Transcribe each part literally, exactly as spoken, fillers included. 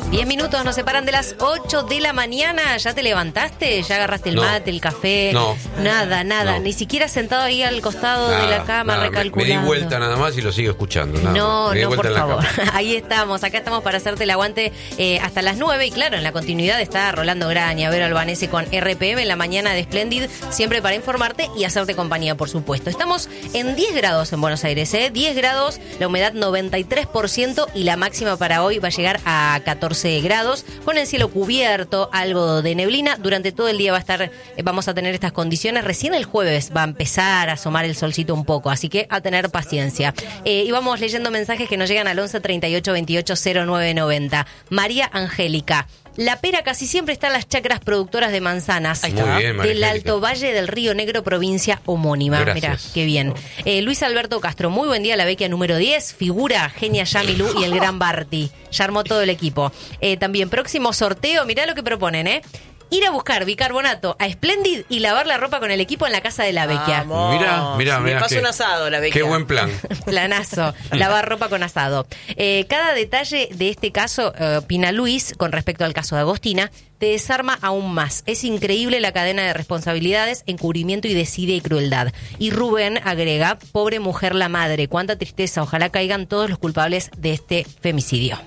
Diez minutos nos separan de las ocho de la mañana. ¿Ya te levantaste? ¿Ya agarraste el No. mate, el café? No. Nada, nada. No. Ni siquiera sentado ahí al costado Nada, de la cama, nada, me- recalculando. Me di vuelta nada más y lo sigo escuchando. Nada No, más. Me di no, vuelta por en la favor. cama. Ahí estamos. Acá estamos para hacerte el aguante eh, hasta las nueve. Y claro, en la continuidad está Rolando Graña, Vero Albanese con R P M en la mañana de Splendid, siempre para informarte y hacerte compañía, por supuesto. Estamos en diez grados en Buenos Aires, ¿eh? diez grados, la humedad noventa y tres por ciento y la máxima para hoy va a llegar a catorce grados, con el cielo cubierto, algo de neblina. Durante todo el día va a estar, eh, vamos a tener estas condiciones. Recién el jueves va a empezar a asomar el solcito un poco, así que a tener paciencia. Eh, y vamos leyendo mensajes que nos llegan al once treinta y ocho veintiocho cero nueve noventa. María Angélica. La pera casi siempre está en las chacras productoras de manzanas. Ahí está. Muy bien, María del Angélica. Alto Valle del Río Negro, provincia homónima. Gracias. Mirá, qué bien. Eh, Luis Alberto Castro, muy buen día, la bequia número diez, figura, genia Yamilú y el gran Barty. Ya armó todo el equipo. Eh, también, próximo sorteo, mirá lo que proponen, ¿eh? Ir a buscar bicarbonato a Splendid y lavar la ropa con el equipo en la casa de la bequia. Vamos. Mirá, mirá, Me mirá. pasó qué- un asado la bequia. Qué buen plan. Planazo, lavar ropa con asado. Eh, cada detalle de este caso, eh, opina Luis, con respecto al caso de Agostina, te desarma aún más. Es increíble la cadena de responsabilidades, encubrimiento y desidia y crueldad. Y Rubén agrega, pobre mujer la madre, cuánta tristeza, ojalá caigan todos los culpables de este femicidio.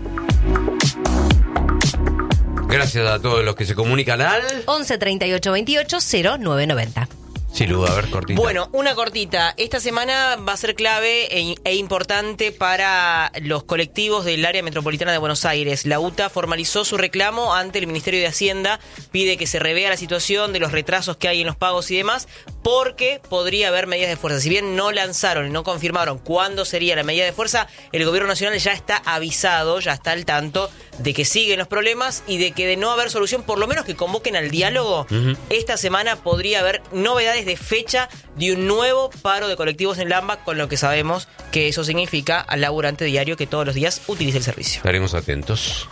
Gracias a todos los que se comunican al... once treinta y ocho veintiocho cero nueve noventa. Sí, Lu, a ver, cortita. Bueno, una cortita. Esta semana va a ser clave e, e importante para los colectivos del área metropolitana de Buenos Aires. La U T A formalizó su reclamo ante el Ministerio de Hacienda, pide que se revea la situación de los retrasos que hay en los pagos y demás, porque podría haber medidas de fuerza. Si bien no lanzaron y no confirmaron cuándo sería la medida de fuerza, el gobierno nacional ya está avisado, ya está al tanto de que siguen los problemas y de que de no haber solución, por lo menos que convoquen al diálogo. Uh-huh. Esta semana podría haber novedades de fecha de un nuevo paro de colectivos en Lamba, con lo que sabemos que eso significa al laburante diario que todos los días utilice el servicio. Estaremos atentos.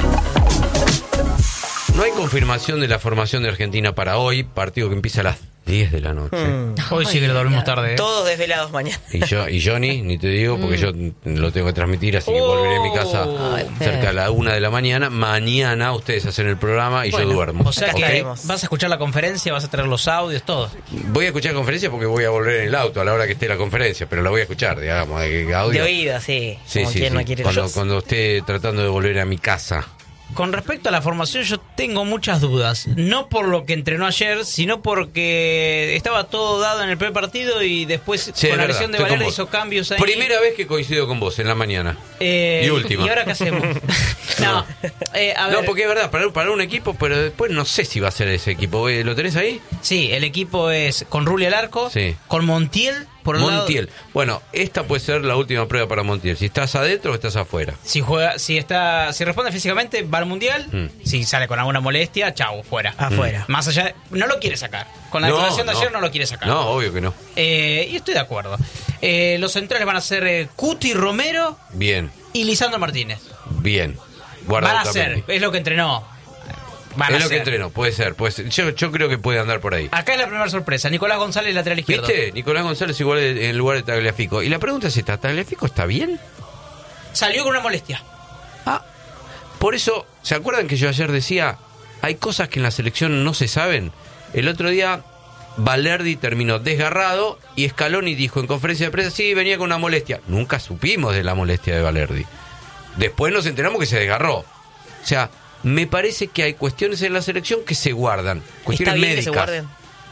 No hay confirmación de la formación de Argentina para hoy, partido que empieza a las diez de la noche. Hmm. Hoy sí que lo dormimos tarde. ¿eh? Todos desvelados mañana. Y yo y Johnny, ni te digo, porque yo lo tengo que transmitir, así que volveré a mi casa Ay, cerca a la una de la mañana. Mañana ustedes hacen el programa y Bueno, yo duermo. O sea Acá que estaremos. vas a escuchar la conferencia, vas a traer los audios, todo. Voy a escuchar conferencia porque voy a volver en el auto a la hora que esté la conferencia, pero la voy a escuchar, digamos, de audio. De oído, sí. Sí, Como sí, quien sí. no quiere. Cuando, Yo- cuando esté tratando de volver a mi casa. Con respecto a la formación, yo tengo muchas dudas. No por lo que entrenó ayer, sino porque estaba todo dado en el primer partido y después Sí, con es la verdad, lesión de estoy con Valera vos. hizo cambios ahí. Primera vez que coincido con vos en la mañana. Eh, y última. ¿Y ahora qué hacemos? no, eh, a ver. No, porque es verdad, para, para un equipo, pero después no sé si va a ser ese equipo. ¿Lo tenés ahí? Sí, el equipo es con Rulli al arco, Sí. con Montiel por un Montiel. lado. Bueno, esta puede ser la última prueba para Montiel. Si estás adentro o estás afuera. Si juega, si está, si responde físicamente, va al mundial. Mm. Si sale con alguna molestia, chau, fuera. Afuera. Más allá, de- no lo quiere sacar. Con la No, declaración de no. ayer no lo quiere sacar. No, obvio que no. Eh, y estoy de acuerdo. Eh, los centrales van a ser eh, Cuti Romero Bien, y Lisandro Martínez. bien. Guardado Van a ser, también. es lo que entrenó. Van Es a lo que ser. entrenó, puede ser. Puede ser. Yo, yo creo que puede andar por ahí. Acá es la primera sorpresa. Nicolás González, lateral izquierdo. ¿Viste? Nicolás González igual en lugar de Tagliafico. Y la pregunta es esta, ¿Tagliafico está bien? Salió con una molestia. Ah, por eso, ¿se acuerdan que yo ayer decía, hay cosas que en la selección no se saben? El otro día, Valerdi terminó desgarrado y Scaloni dijo en conferencia de prensa, sí, venía con una molestia. Nunca supimos de la molestia de Valerdi. Después nos enteramos que se desgarró. O sea, me parece que hay cuestiones en la selección que se guardan. Cuestiones ¿Está bien médicas. que se guarden?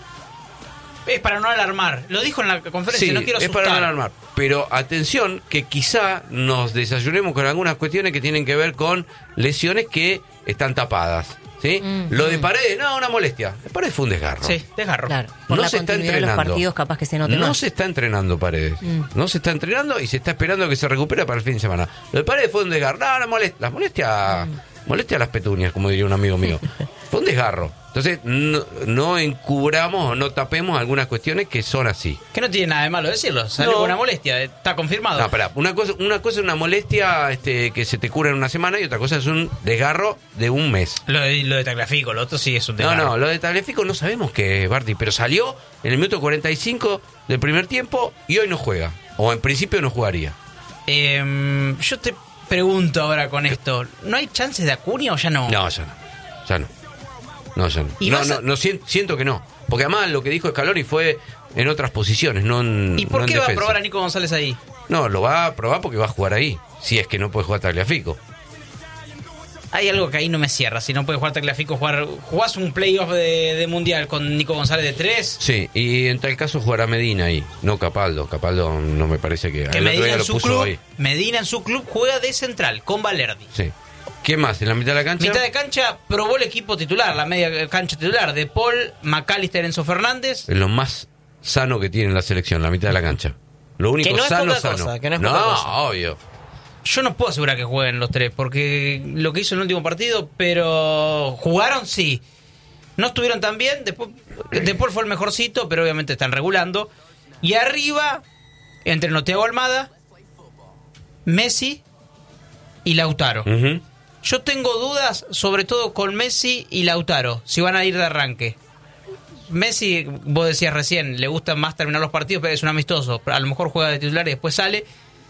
Es para no alarmar. Lo dijo en la conferencia, Sí, no quiero es asustar. para no alarmar. Pero atención, que quizá nos desayunemos con algunas cuestiones que tienen que ver con lesiones que están tapadas. ¿Sí? Mm. Lo de Paredes, no, una molestia. Paredes fue un desgarro. Sí, desgarro. Claro, por No la se está continuidad de los entrenando. partidos capaz que se note No más. se está entrenando Paredes. Mm. No se está entrenando y se está esperando que se recupere para el fin de semana. Lo de Paredes fue un desgarro. No, no molestia. Las molestias, Mm. molestia a las petunias, como diría un amigo mío. Fue un desgarro. Entonces, no, no encubramos o no tapemos algunas cuestiones que son así. Que no tiene nada de malo decirlo. Salió No. con una molestia, está confirmado. No, espera, una cosa, una cosa es una molestia este, que se te cura en una semana y otra cosa es un desgarro de un mes. Lo de, lo de Tagliafico, lo otro sí es un No, desgarro. no, lo de Tagliafico no sabemos qué es, Barty, pero salió en el minuto cuarenta y cinco del primer tiempo y hoy no juega. O en principio no jugaría. Eh, yo te pregunto ahora con esto, ¿no hay chances de Acuña o ya no? No, ya no. Ya no. No, ya no. ¿Y No, vas no, a- no, sien- siento que no. Porque además lo que dijo Scaloni fue en otras posiciones, no en ¿Y por no en qué va a defensa. probar a Nico González ahí? No, lo va a probar porque va a jugar ahí. Si es que no puede jugar Tagliafico. Hay algo que ahí no me cierra. Si no puede jugar Tagliafico, jugar, jugás un playoff de, de mundial con Nico González de tres. Sí, y en tal caso jugará Medina ahí, no Capaldo. Capaldo no me parece que... Que el otro Medina día en lo su puso club, ahí. Medina en su club juega de central con Valerdi. Sí. ¿Qué más? ¿En la mitad de la cancha? Mitad de cancha probó el equipo titular, la media cancha titular de Paul, McAllister, Enzo Fernández. Es lo más sano que tiene la selección, la mitad de la cancha. Lo único Que no es sano, poca sano. cosa, que no es no, poca cosa. obvio. Yo no puedo asegurar que jueguen los tres, porque lo que hizo en el último partido, pero jugaron, sí. No estuvieron tan bien, después, después fue el mejorcito, pero obviamente están regulando. Y arriba, entre Thiago Almada, Messi y Lautaro. Ujú. Yo tengo dudas, sobre todo con Messi y Lautaro, si van a ir de arranque. Messi, vos decías recién, le gusta más terminar los partidos, pero es un amistoso. A lo mejor juega de titular y después sale.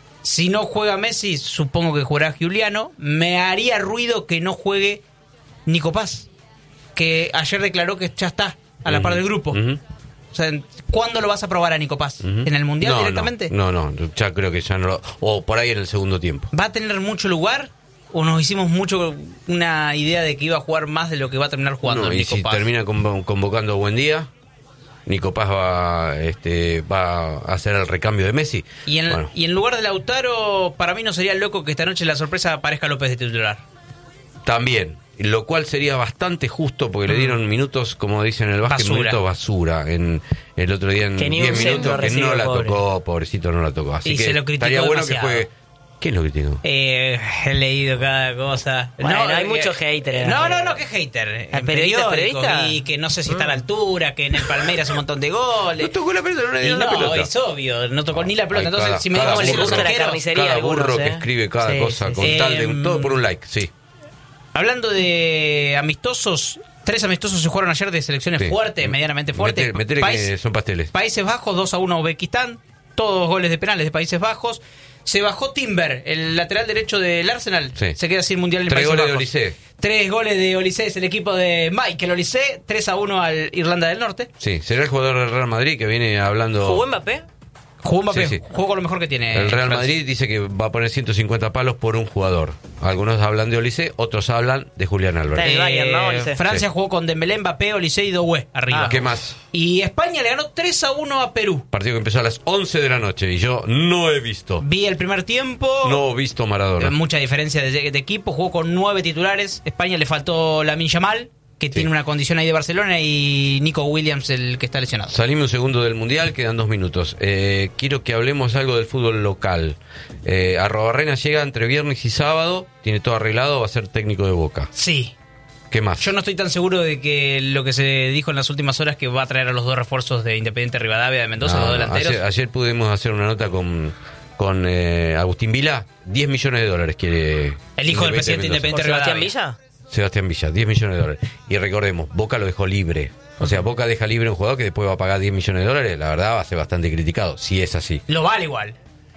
Si no juega Messi, supongo que jugará Giuliano. Me haría ruido que no juegue Nico Paz, que ayer declaró que ya está a la par del grupo. Ujú. O sea, ¿cuándo lo vas a probar a Nico Paz? Ujú. ¿En el Mundial No, directamente? No, no, no, ya creo que ya no lo... O por ahí en el segundo tiempo. ¿Va a tener mucho lugar? ¿O nos hicimos mucho una idea de que iba a jugar más de lo que va a terminar jugando No, y Nico si Paz? termina convo- convocando a Buendía, Nico Paz va, este, va a hacer el recambio de Messi. Y en, Bueno, y en lugar de Lautaro, para mí no sería loco que esta noche la sorpresa aparezca López de titular. también, lo cual sería bastante justo porque le dieron minutos, como dicen en el básquet, Basura. minutos basura. En el otro día en Que ni diez un centro minutos que recibió, no la pobre. tocó, pobrecito, no la tocó. Así Y que se lo criticó estaría bueno demasiado. que juegue. ¿Quién lo criticó? Eh, he leído cada cosa. Bueno, hay eh, muchos haters. No, no, no, que hater. En periodista, periódicos, periodista? y que no sé si está a la altura, que en el Palmeiras hace un montón de goles. No tocó la pelota, no le Y dieron la no, pelota. es obvio, no tocó ni la pelota. Ay, Entonces, cada- si me cada digo les burro, gusta la arquero, carnicería cada algunos, burro ¿eh? que escribe cada Sí, cosa sí, con sí. tal de Em, todo por un like, sí. hablando de amistosos, tres amistosos se jugaron ayer de selecciones Sí. fuertes, medianamente fuertes. Metele, metele País- que son pasteles. Países Bajos, dos a uno a Uzbekistán, todos goles de penales de Países Bajos. Se bajó Timber, el lateral derecho del Arsenal. Sí. Se queda sin mundial en Tres Países goles de Bajos. Olise. Tres goles de Olise, es el equipo de Michael Olise. tres a uno al Irlanda del Norte. Sí, será el jugador del Real Madrid que viene hablando... ¿Jugó Mbappé? Jugó Mbappé, Sí, sí. jugó con lo mejor que tiene. El Real Francia. Madrid dice que va a poner ciento cincuenta palos por un jugador. Algunos hablan de Olise, otros hablan de Julián Está Álvarez. en el Bayern, ¿no, Olise? Eh, Francia Sí. jugó con Dembélé, Mbappé, Olise y Doué arriba. Ah. ¿Qué más? Y España le ganó tres a uno a Perú. Partido que empezó a las once de la noche y yo no he visto. Vi el primer tiempo. No he visto Maradona. Eh, Mucha diferencia de, de equipo. Jugó con nueve titulares. España le faltó Lamine Yamal, que Sí. tiene una condición ahí de Barcelona, y Nico Williams, el que está lesionado. Salimos un segundo del Mundial, quedan dos minutos. Eh, quiero que hablemos algo del fútbol local. Eh, Arrobarrena llega entre viernes y sábado, tiene todo arreglado, va a ser técnico de Boca. Sí. ¿Qué más? Yo no estoy tan seguro de que lo que se dijo en las últimas horas, que va a traer a los dos refuerzos de Independiente Rivadavia de Mendoza, No, los no, delanteros. ayer, ayer pudimos hacer una nota con, con eh, Agustín Vila. diez millones de dólares quiere... El hijo del presidente de Mendoza. Independiente ¿Por Sebastián Rivadavia. Villa? Sebastián Villa, diez millones de dólares. Y recordemos, Boca lo dejó libre. O sea, Boca deja libre a un jugador que después va a pagar diez millones de dólares. La verdad va a ser bastante criticado, si es así. Lo vale igual.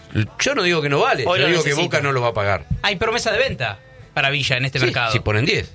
Yo no digo que no vale, Hoy yo lo digo que necesita. Boca no lo va a pagar. Hay promesa de venta para Villa en este Sí, mercado. si ponen diez.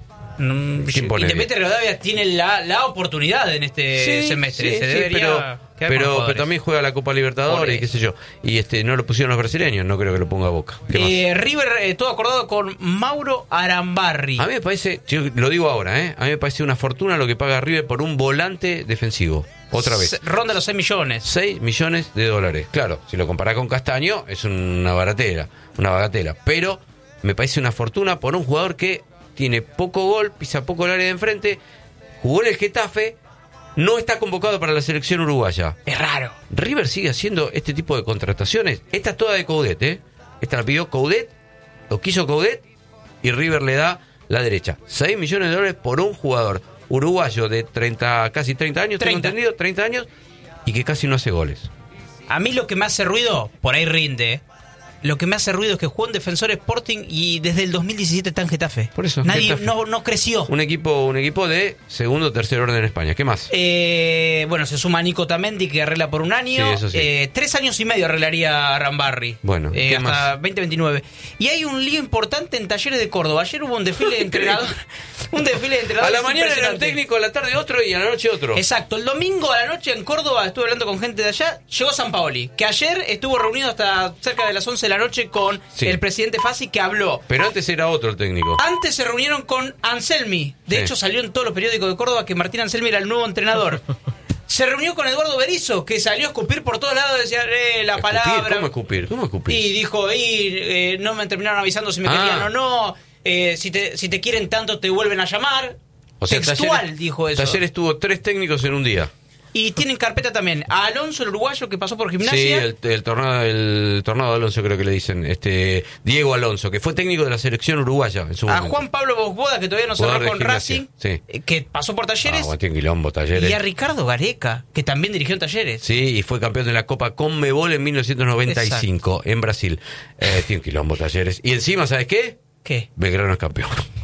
Mm, ¿Quién pone Independiente Rivadavia tiene la, la oportunidad en este semestre. Se debería pero, quedar con los pero, pero jugadores. también juega la Copa Libertadores Por y qué sé yo. Y este no lo pusieron los brasileños, no creo que lo ponga Boca. ¿Qué más? Eh, River, eh, todo acordado con Mauro Arambarri. A mí me parece, yo lo digo ahora, ¿eh? A mí me parece una fortuna lo que paga River por un volante defensivo. Otra vez. Se- Ronda los seis millones. seis millones de dólares. Claro, si lo comparás con Castaño, es una baratela, una bagatela. Pero me parece una fortuna por un jugador que tiene poco gol, pisa poco el área de enfrente, jugó en el Getafe, no está convocado para la selección uruguaya. Es raro. River sigue haciendo este tipo de contrataciones. Esta es toda de Coudet, ¿eh? Esta la pidió Coudet, lo quiso Coudet, y River le da la derecha. seis millones de dólares por un jugador uruguayo de treinta, casi treinta años, tengo treinta. entendido, treinta años, y que casi no hace goles. A mí lo que me hace ruido, por ahí rinde, lo que me hace ruido es que jugó en Defensor Sporting y desde el dos mil diecisiete está en Getafe. Por eso, Nadie Getafe. No, no creció. Un equipo, un equipo de segundo o tercer orden en España. ¿Qué más? Eh, bueno, se suma Nico Tamendi, que arregla por un año. Sí, eso sí. Eh, tres años y medio arreglaría Rambarri. Bueno, eh, ¿qué hasta más? veinte veintinueve. Y hay un lío importante en Talleres de Córdoba. Ayer hubo un desfile de entrenador. un desfile de A entrenadores. la mañana era un impresionante. técnico, a la tarde otro y a la noche otro. Exacto, el domingo a la noche en Córdoba, estuve hablando con gente de allá, llegó Sampaoli, que ayer estuvo reunido hasta cerca de las once de la noche con Sí. el presidente Fassi, que habló. Pero antes era otro el técnico. Antes se reunieron con Anselmi, de Sí. hecho salió en todos los periódicos de Córdoba que Martín Anselmi era el nuevo entrenador. Se reunió con Eduardo Berizzo, que salió a escupir por todos lados, decía eh, la Escupir, palabra. ¿Cómo escupir? ¿Cómo escupir? Y dijo, y eh, no me terminaron avisando si me Ah. querían o no, eh, si, te, si te quieren tanto te vuelven a llamar. O sea, Textual Talleres- dijo eso. Talleres tuvo tres técnicos en un día. Y tienen carpeta también a Alonso, el uruguayo que pasó por Sí, Gimnasia. el, el tornado el tornado Alonso creo que le dicen, este Diego Alonso, que fue técnico de la selección uruguaya en su A momento. Juan Pablo Bosboda, que todavía no cerró Jugador de con Gimnasia, Racing, sí. eh, que pasó por Talleres. Ah, tiene quilombo, Talleres. Y a Ricardo Gareca, que también dirigió en Talleres. Sí, y fue campeón de la Copa Conmebol en mil novecientos noventa y cinco en Brasil. Eh, tiene quilombo, Talleres. Y encima, ¿sabes qué? ¿Qué? Belgrano es campeón.